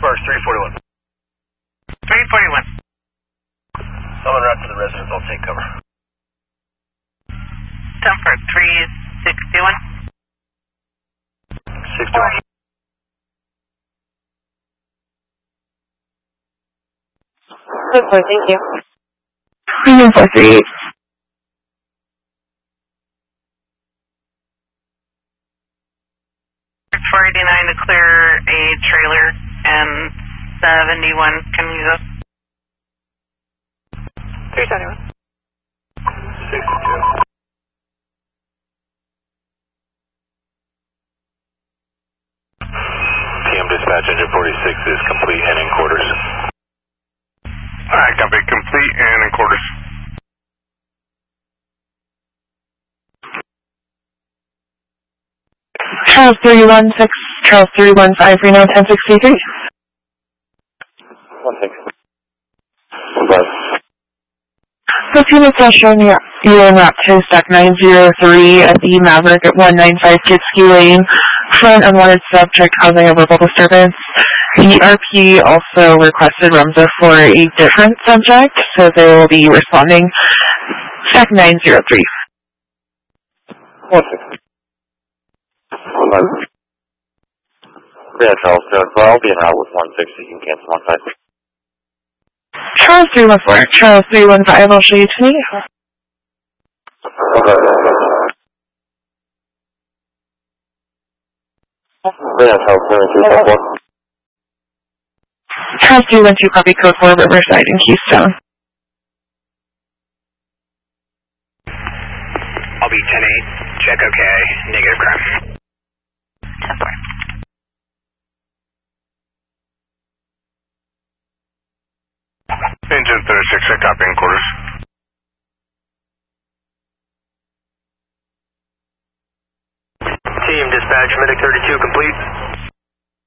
Sparks 341. 341. Someone route to the residence, I'll take cover. Temper 361. 61. Good point, thank you. 438. 489 to clear a trailer and 71 can use us. 371. 62. PM dispatch, engine 46 is complete and in quarters. Alright, copy, complete and in quarters. Charles 316, Charles 315, Reno 1063. 16. So Phoenix has shown you en route to Stack 903 at the Maverick at 195 Kitski Lane. Front unwanted subject causing a verbal disturbance. The RP also requested REMSA for a different subject, so they will be responding. Stack 903. 16. Yeah, Charles, I'll be in route with 160. You can cancel on 5. Charles 314, Charles 315, I'll show you to me. Yeah, Charles 314. Charles 312, copy code 4, Riverside in Keystone. I'll be 10-8. Check okay. Negative crime. 10-4. Engine 36, I copy in quarters. Team dispatch, Medic 32 complete.